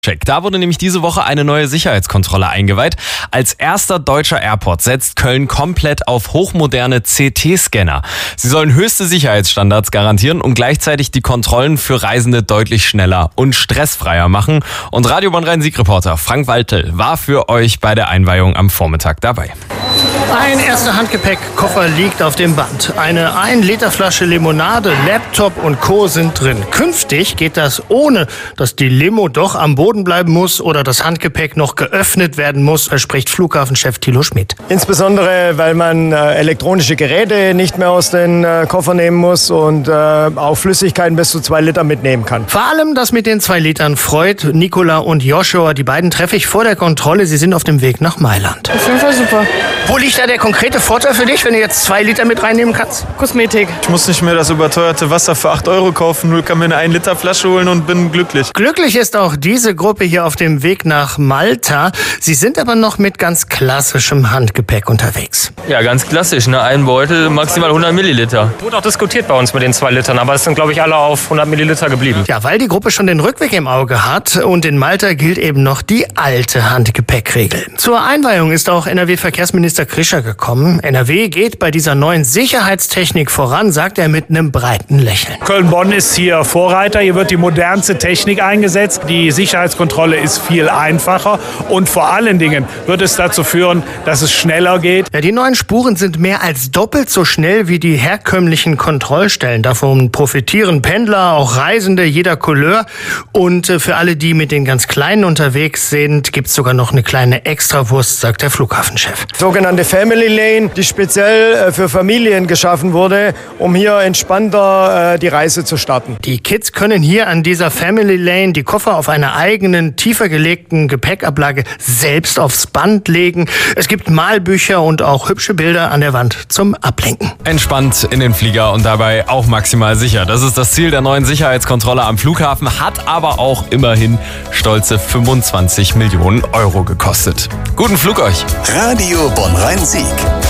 Check. Da wurde nämlich diese Woche eine neue Sicherheitskontrolle eingeweiht. Als erster deutscher Airport setzt Köln komplett auf hochmoderne CT-Scanner. Sie sollen höchste Sicherheitsstandards garantieren und gleichzeitig die Kontrollen für Reisende deutlich schneller und stressfreier machen. Und Radio Bonn-Rhein-Sieg-Reporter Frank Waltel war für euch bei der Einweihung am Vormittag dabei. Ein erster Handgepäckkoffer liegt auf dem Band. Eine 1-Liter-Flasche Limonade, Laptop und Co. sind drin. Künftig geht das ohne, dass die Limo doch am Boden bleiben muss oder das Handgepäck noch geöffnet werden muss, verspricht Flughafenchef Thilo Schmidt. Insbesondere, weil man elektronische Geräte nicht mehr aus den Koffer nehmen muss und auch Flüssigkeiten bis zu 2 Liter mitnehmen kann. Vor allem das mit den 2 Litern freut Nicola und Joshua. Die beiden treffe ich vor der Kontrolle. Sie sind auf dem Weg nach Mailand. Auf jeden Fall super. Wo liegt da der konkrete Vorteil für dich, wenn du jetzt 2 Liter mit reinnehmen kannst? Kosmetik. Ich muss nicht mehr das überteuerte Wasser für 8 € kaufen, nur kann mir eine 1 Liter Flasche holen und bin glücklich. Glücklich ist auch diese Gruppe hier auf dem Weg nach Malta. Sie sind aber noch mit ganz klassischem Handgepäck unterwegs. Ja, ganz klassisch, ne? Ein Beutel, maximal 100 Milliliter. Wurde auch diskutiert bei uns mit den 2 Litern, aber es sind, glaube ich, alle auf 100 Milliliter geblieben. Ja, weil die Gruppe schon den Rückweg im Auge hat und in Malta gilt eben noch die alte Handgepäckregel. Zur Einweihung ist auch NRW-Verkehrsminister Krischer gekommen. NRW geht bei dieser neuen Sicherheitstechnik voran, sagt er mit einem breiten Lächeln. Köln-Bonn ist hier Vorreiter. Hier wird die modernste Technik eingesetzt. Die Sicherheitskontrolle ist viel einfacher und vor allen Dingen wird es dazu führen, dass es schneller geht. Ja, die neuen Spuren sind mehr als doppelt so schnell wie die herkömmlichen Kontrollstellen. Davon profitieren Pendler, auch Reisende jeder Couleur. Und für alle, die mit den ganz Kleinen unterwegs sind, gibt es sogar noch eine kleine Extrawurst, sagt der Flughafenchef. Sogenannte Family Lane, die speziell für Familien geschaffen wurde, um hier entspannter die Reise zu starten. Die Kids können hier an dieser Family Lane die Koffer auf einer eigenen, tiefer gelegten Gepäckablage selbst aufs Band legen. Es gibt Malbücher und auch hübsche Bilder an der Wand zum Ablenken. Entspannt in den Flieger und dabei auch maximal sicher. Das ist das Ziel der neuen Sicherheitskontrolle am Flughafen, hat aber auch immerhin stolze 25 Millionen € gekostet. Guten Flug euch! Radio Bonn-Rhein-Sieg.